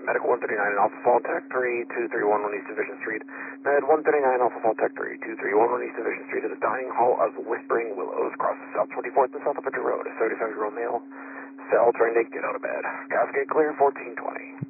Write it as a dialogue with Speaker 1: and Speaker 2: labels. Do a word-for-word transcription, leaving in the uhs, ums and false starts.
Speaker 1: Medical one thirty-nine, Alpha Fall Tech three two three one one East Division Street. Med one thirty-nine, Alpha Fall Tech three two three one one East Division Street to the Dying Hall of Whispering Willows, across the South twenty-fourth and South Aperture Road. A seventy-five-year-old male. Cell trying to get out of bed. Cascade clear, fourteen twenty.